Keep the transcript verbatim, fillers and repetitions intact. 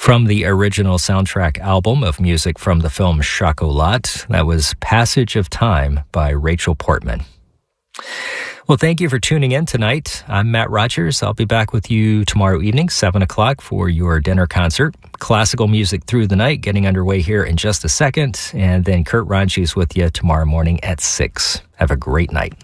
From the original soundtrack album of music from the film Chocolat, that was Passage of Time by Rachel Portman. Well, thank you for tuning in tonight. I'm Matt Rogers. I'll be back with you tomorrow evening, seven o'clock, for your dinner concert. Classical music through the night, getting underway here in just a second. And then Kurt Ranji is with you tomorrow morning at six. Have a great night.